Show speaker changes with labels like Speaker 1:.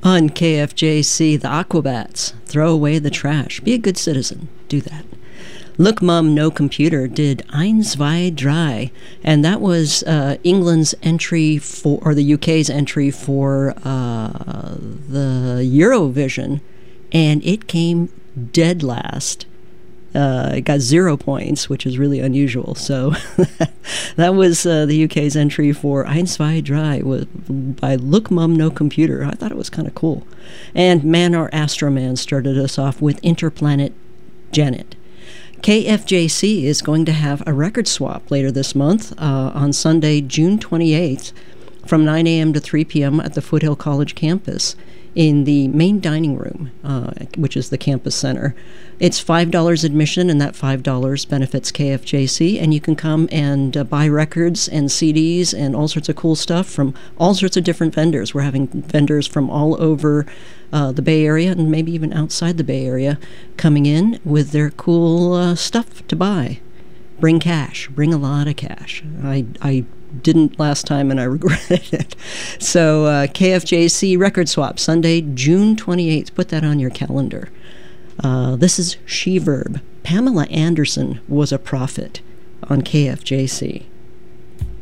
Speaker 1: On KFJC, the Aquabats. Throw away the trash. Be a good citizen. Do that. Look Mum No Computer did Eins, Zwei, Drei, and that was England's entry for, or the UK's entry for the Eurovision, and it came dead last. It got 0 points, which is really unusual. So that was the UK's entry for Eins, Zwei, Drei by Look Mum No Computer. I thought it was kind of cool. And Man or Astroman started us off with Interplanet Janet. KFJC is going to have a record swap later this month on Sunday, June 28th from 9 a.m. to 3 p.m. at the Foothill College campus in the main dining room, which is the campus center. It's $5 admission, and that $5 benefits KFJC, and you can come and buy records and CDs and all sorts of cool stuff from all sorts of different vendors. We're having vendors from all over the Bay Area and maybe even outside the Bay Area coming in with their cool stuff to buy. Bring cash. Bring a lot of cash. I didn't last time, and I regretted it. So KFJC Record Swap, Sunday, June 28th. Put that on your calendar. This is She Verb. Pamela Anderson Was a Prophet on KFJC.